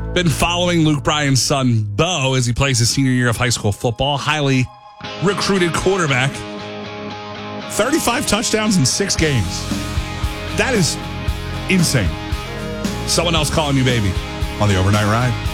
Been following Luke Bryan's son, Bo, as he plays his senior year of high school football. Highly recruited quarterback. 35 touchdowns in 6 games. That is insane. Someone else calling you baby On the overnight ride.